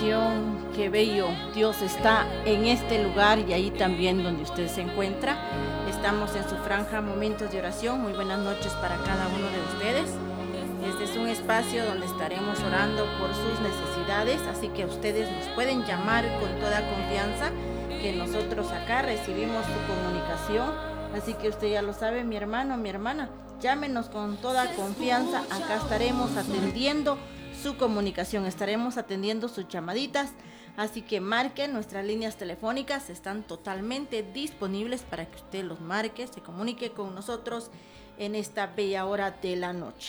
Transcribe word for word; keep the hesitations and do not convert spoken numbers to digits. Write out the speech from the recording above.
oración. Qué bello, Dios está en este lugar y ahí también donde usted se encuentra. Estamos en su franja Momentos de Oración. Muy buenas noches para cada uno de ustedes. Este es un espacio donde estaremos orando por sus necesidades, así que ustedes nos pueden llamar con toda confianza, que nosotros acá recibimos su comunicación. Así que usted ya lo sabe, mi hermano, mi hermana, llámenos con toda confianza. Acá estaremos atendiendo su comunicación, estaremos atendiendo sus llamaditas. Así que marquen, nuestras líneas telefónicas están totalmente disponibles para que usted los marque, se comunique con nosotros en esta bella hora de la noche.